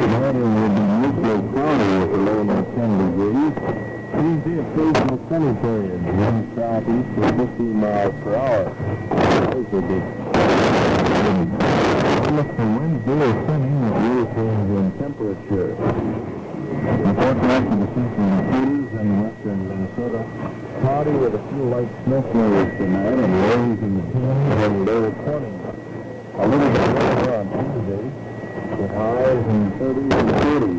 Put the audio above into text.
Tomorrow will be mostly cloudy with a low near 10 degrees. Tuesday, occasional sunny periods. Wind southeast at 15 miles per hour. Those will be look for Wednesday or sunny with little change in temperature. The forecast for the central Dakotas and western Minnesota. Cloudy with a few light snow flurries tonight and lows in the teens and low 20s. A little bit warmer on Tuesday with highs in the 30s and 40s.